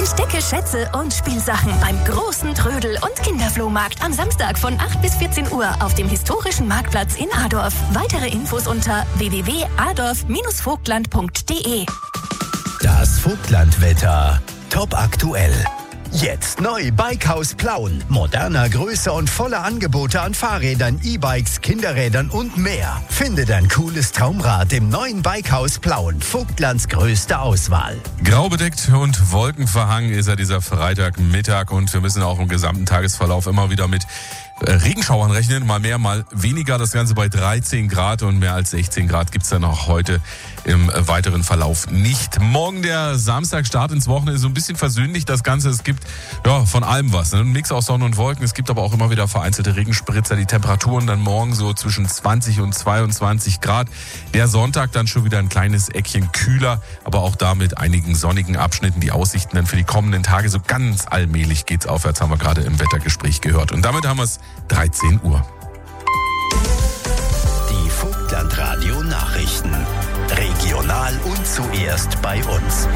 Verstecke Schätze und Spielsachen beim großen Trödel- und Kinderflohmarkt am Samstag von 8 bis 14 Uhr auf dem historischen Marktplatz in Adorf. Weitere Infos unter www.adorf-vogtland.de. Das Vogtlandwetter. Top aktuell. Jetzt neu Bikehaus Plauen. Moderner, größer und voller Angebote an Fahrrädern, E-Bikes, Kinderrädern und mehr. Finde dein cooles Traumrad im neuen Bikehaus Plauen. Vogtlands größte Auswahl. Grau bedeckt und wolkenverhangen ist dieser Freitagmittag und wir müssen auch im gesamten Tagesverlauf immer wieder mit Regenschauern rechnen. Mal mehr, mal weniger. Das Ganze bei 13 Grad und mehr als 16 Grad gibt's dann auch heute im weiteren Verlauf nicht. Morgen der Samstagstart ins Wochenende, so ein bisschen versöhnlich das Ganze. Es gibt von allem was. Ein Mix aus Sonne und Wolken. Es gibt aber auch immer wieder vereinzelte Regenspritzer. Die Temperaturen dann morgen so zwischen 20 und 22 Grad. Der Sonntag dann schon wieder ein kleines Eckchen kühler, aber auch da mit einigen sonnigen Abschnitten. Die Aussichten dann für die kommenden Tage so ganz allmählich geht's aufwärts, haben wir gerade im Wettergespräch gehört. Und damit haben wir es 13 Uhr. Die Vogtlandradio Nachrichten. Regional und zuerst bei uns.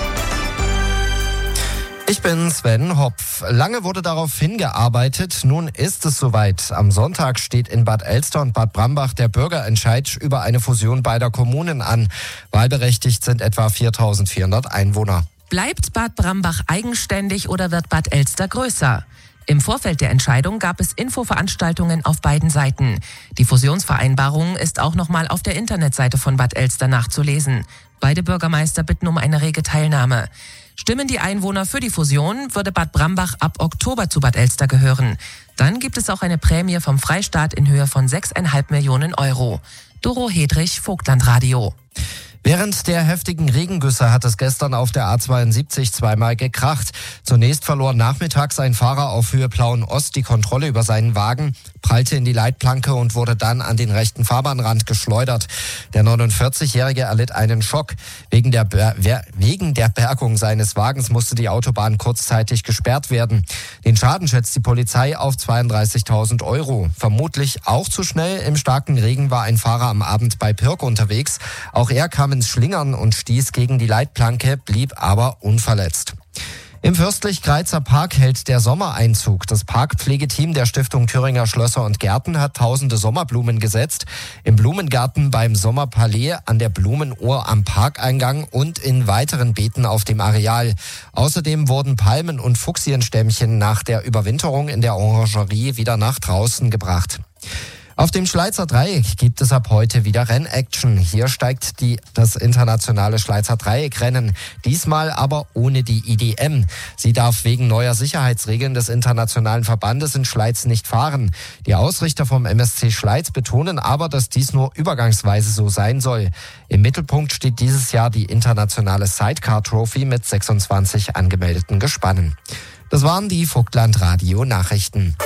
Ich bin Sven Hopf. Lange wurde darauf hingearbeitet. Nun ist es soweit. Am Sonntag steht in Bad Elster und Bad Brambach der Bürgerentscheid über eine Fusion beider Kommunen an. Wahlberechtigt sind etwa 4.400 Einwohner. Bleibt Bad Brambach eigenständig oder wird Bad Elster größer? Im Vorfeld der Entscheidung gab es Infoveranstaltungen auf beiden Seiten. Die Fusionsvereinbarung ist auch nochmal auf der Internetseite von Bad Elster nachzulesen. Beide Bürgermeister bitten um eine rege Teilnahme. Stimmen die Einwohner für die Fusion, würde Bad Brambach ab Oktober zu Bad Elster gehören. Dann gibt es auch eine Prämie vom Freistaat in Höhe von 6,5 Millionen Euro. Doro Hedrich, Vogtlandradio. Während der heftigen Regengüsse hat es gestern auf der A72 zweimal gekracht. Zunächst verlor nachmittags ein Fahrer auf Höhe Plauen-Ost die Kontrolle über seinen Wagen, prallte in die Leitplanke und wurde dann an den rechten Fahrbahnrand geschleudert. Der 49-Jährige erlitt einen Schock. Wegen der Bergung seines Wagens musste die Autobahn kurzzeitig gesperrt werden. Den Schaden schätzt die Polizei auf 32.000 Euro. Vermutlich auch zu schnell. Im starken Regen war ein Fahrer am Abend bei Pirk unterwegs. Auch er kam ins Schlingern und stieß gegen die Leitplanke, blieb aber unverletzt. Im Fürstlich-Greizer Park hält der Sommereinzug. Das Parkpflegeteam der Stiftung Thüringer Schlösser und Gärten hat tausende Sommerblumen gesetzt. Im Blumengarten beim Sommerpalais, an der Blumenuhr am Parkeingang und in weiteren Beeten auf dem Areal. Außerdem wurden Palmen- und Fuchsienstämmchen nach der Überwinterung in der Orangerie wieder nach draußen gebracht. Auf dem Schleizer Dreieck gibt es ab heute wieder Rennaction. Hier steigt das internationale Schleizer Dreieck-Rennen, diesmal aber ohne die IDM. Sie darf wegen neuer Sicherheitsregeln des internationalen Verbandes in Schleiz nicht fahren. Die Ausrichter vom MSC Schleiz betonen aber, dass dies nur übergangsweise so sein soll. Im Mittelpunkt steht dieses Jahr die internationale Sidecar Trophy mit 26 angemeldeten Gespannen. Das waren die Vogtlandradio-Nachrichten.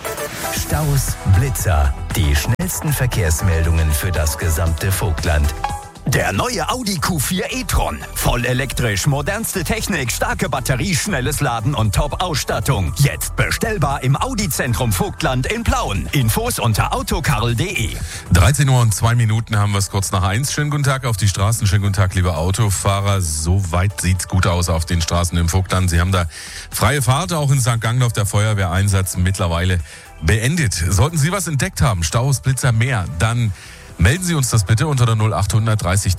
Staus, Blitzer, die schnellsten Verkehrsmeldungen für das gesamte Vogtland. Der neue Audi Q4 e-tron. Voll elektrisch, modernste Technik, starke Batterie, schnelles Laden und Top-Ausstattung. Jetzt bestellbar im Audi-Zentrum Vogtland in Plauen. Infos unter autokarl.de. 13 Uhr und 2 Minuten haben wir es kurz nach 1. Schönen guten Tag auf die Straßen, schönen guten Tag, liebe Autofahrer. Soweit sieht's gut aus auf den Straßen im Vogtland. Sie haben da freie Fahrt, auch in St. Gangloff, der Feuerwehreinsatz mittlerweile beendet. Sollten Sie was entdeckt haben, Staus, Blitzer, mehr, dann melden Sie uns das bitte unter der 0800 30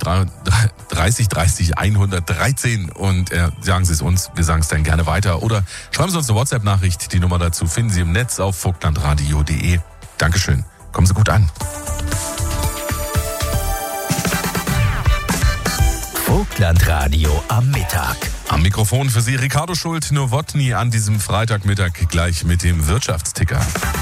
30 113 und sagen Sie es uns, wir sagen es dann gerne weiter. Oder schreiben Sie uns eine WhatsApp-Nachricht, die Nummer dazu finden Sie im Netz auf vogtlandradio.de. Dankeschön, kommen Sie gut an. Vogtlandradio am Mittag. Am Mikrofon für Sie Ricardo Schult-Nowotny an diesem Freitagmittag gleich mit dem Wirtschaftsticker.